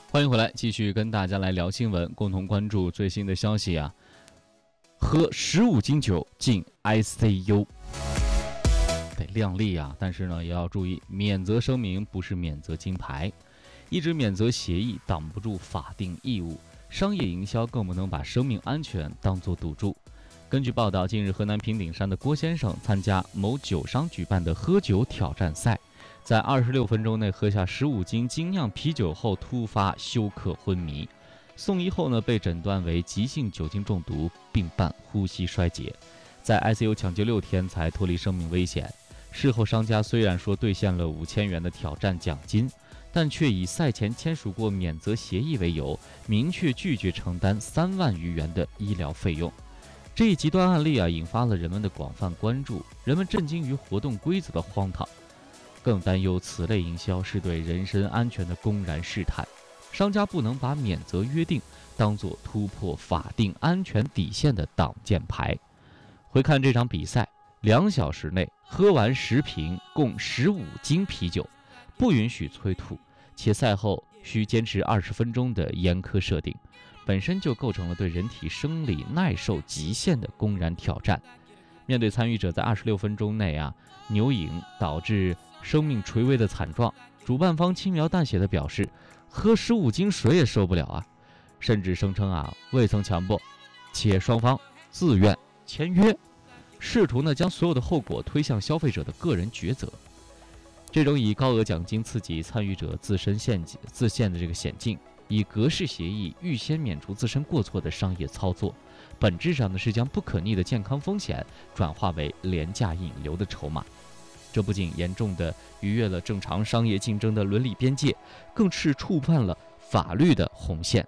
欢迎回来，继续跟大家来聊新闻，共同关注最新的消息啊。喝15斤酒进 ICU， 得量力啊，但是呢也要注意，免责声明不是免责金牌，一纸免责协议挡不住法定义务，商业营销更不能把生命安全当作赌注。根据报道，近日河南平顶山的郭先生参加某酒商举办的喝酒挑战赛，在26分钟内喝下15斤精酿啤酒后突发休克昏迷，送医后呢被诊断为急性酒精中毒并伴呼吸衰竭，在 ICU 抢救6天才脱离生命危险。事后商家虽然说兑现了5000元的挑战奖金，但却以赛前签署过免责协议为由，明确拒绝承担3万余元的医疗费用。这一极端案例引发了人们的广泛关注，人们震惊于活动规则的荒唐，更担忧此类营销是对人身安全的公然试探。商家不能把免责约定当作突破法定安全底线的挡箭牌。回看这场比赛，2小时内喝完10瓶共15斤啤酒，不允许催吐，且赛后需坚持20分钟的严苛设定，本身就构成了对人体生理耐受极限的公然挑战。面对参与者在26分钟内牛饮导致生命垂危的惨状，主办方轻描淡写地表示，喝15斤谁也受不了甚至声称未曾强迫，且双方自愿签约，试图将所有的后果推向消费者的个人抉择。这种以高额奖金刺激参与者自陷的这个险境，以格式协议预先免除自身过错的商业操作，本质上呢是将不可逆的健康风险转化为廉价引流的筹码。这不仅严重地逾越了正常商业竞争的伦理边界，更是触犯了法律的红线。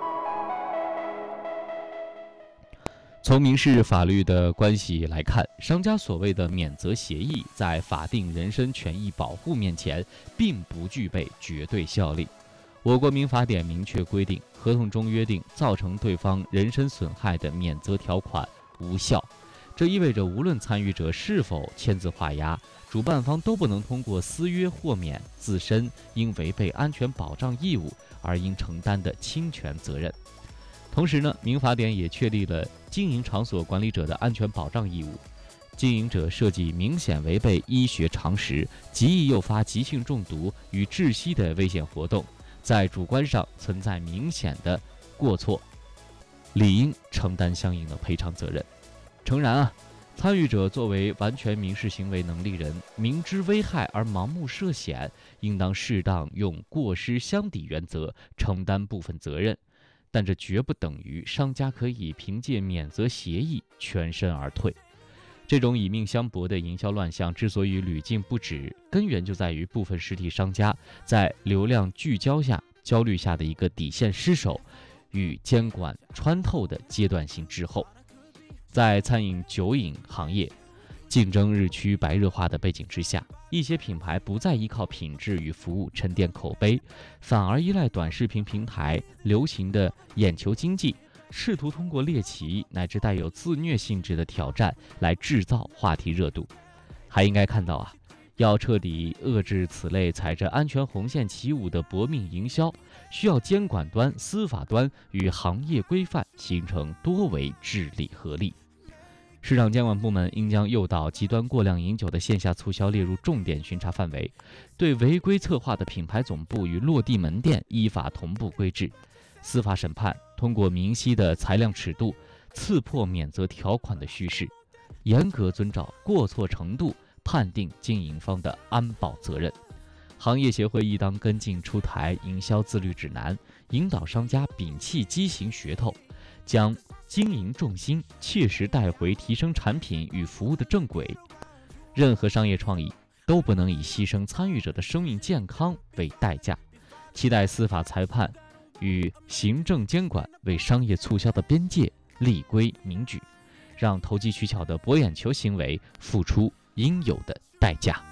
从民事法律的关系来看，商家所谓的免责协议在法定人身权益保护面前并不具备绝对效力。我国民法典明确规定，合同中约定造成对方人身损害的免责条款无效，这意味着无论参与者是否签字画押，主办方都不能通过私约豁免自身因违背安全保障义务而应承担的侵权责任。同时呢，民法典也确立了经营场所管理者的安全保障义务。经营者设计明显违背医学常识，极易诱发急性中毒与窒息的危险活动，在主观上存在明显的过错，理应承担相应的赔偿责任。诚然参与者作为完全民事行为能力人，明知危害而盲目涉险，应当适当用过失相抵原则承担部分责任，但这绝不等于商家可以凭借免责协议全身而退。这种以命相搏的营销乱象之所以屡禁不止，根源就在于部分实体商家在流量聚焦下、焦虑下的一个底线失守与监管穿透的阶段性滞后。在餐饮酒饮行业竞争日趋白热化的背景之下，一些品牌不再依靠品质与服务沉淀口碑，反而依赖短视频平台流行的眼球经济，试图通过猎奇乃至带有自虐性质的挑战来制造话题热度。还应该看到要彻底遏制此类踩着安全红线起舞的搏命营销，需要监管端、司法端与行业规范形成多维治理合力。市场监管部门应将诱导极端过量饮酒的线下促销列入重点巡查范围，对违规策划的品牌总部与落地门店依法同步规制。司法审判通过明晰的裁量尺度，刺破免责条款的虚饰，严格遵照过错程度判定经营方的安保责任。行业协会应当跟进出台营销自律指南，引导商家摒弃畸形噱头，将经营重心切实带回提升产品与服务的正轨。任何商业创意都不能以牺牲参与者的生命健康为代价。期待司法裁判与行政监管为商业促销的边界立规明矩，让投机取巧的博眼球行为付出应有的代价。